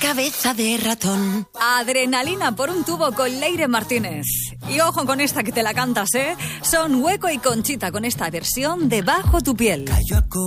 cabeza de ratón. Adrenalina por un tubo con Leire Martínez. Y ojo con esta que te la cantas, ¿eh? Son Hueco y Conchita con esta versión de Bajo tu piel.